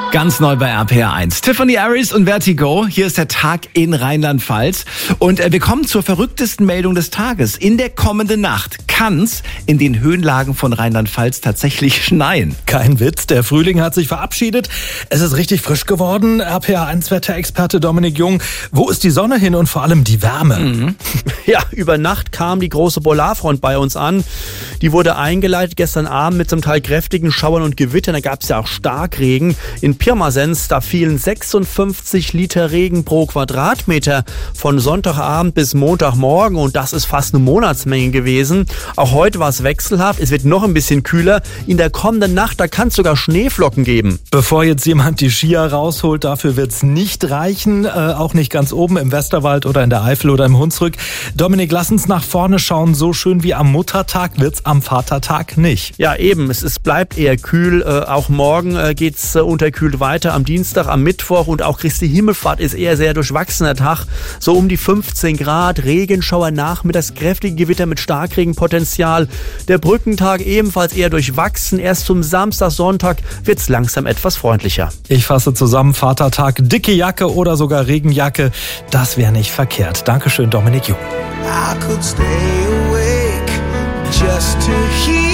Ganz neu bei RPR1. Tiffany Aries und Vertigo. Hier ist der Tag in Rheinland-Pfalz. Und wir kommen zur verrücktesten Meldung des Tages. In der kommenden Nacht kann's in den Höhenlagen von Rheinland-Pfalz tatsächlich schneien. Kein Witz, der Frühling hat sich verabschiedet. Es ist richtig frisch geworden. RPR1-Wetterexperte Dominik Jung. Wo ist die Sonne hin und vor allem die Wärme? Ja, über Nacht kam die große Polarfront bei uns an. Die wurde eingeleitet gestern Abend mit zum Teil kräftigen Schauern und Gewittern. Da gab es ja auch Starkregen. In Pirmasens, da fielen 56 Liter Regen pro Quadratmeter von Sonntagabend bis Montagmorgen. Und das ist fast eine Monatsmenge gewesen. Auch heute war es wechselhaft. Es wird noch ein bisschen kühler. In der kommenden Nacht, da kann es sogar Schneeflocken geben. Bevor jetzt jemand die Skier rausholt, dafür wird's nicht reichen. Auch nicht ganz oben im Westerwald oder in der Eifel oder im Hunsrück. Dominik, lass uns nach vorne schauen. So schön wie am Muttertag wird's am Vatertag nicht. Ja, eben. Es bleibt eher kühl. Auch morgen geht's unterkühlt weiter. Am Dienstag, am Mittwoch und auch Christi Himmelfahrt ist eher sehr durchwachsener Tag. So um die 15 Grad, Regenschauer nachmittags, kräftige Gewitter mit Starkregenpotenzial. Der Brückentag ebenfalls eher durchwachsen. Erst zum Samstag, Sonntag wird's langsam etwas freundlicher. Ich fasse zusammen, Vatertag, dicke Jacke oder sogar Regenjacke. Das wäre nicht verkehrt. Dankeschön, Dominik Jung. I could stay awake just to hear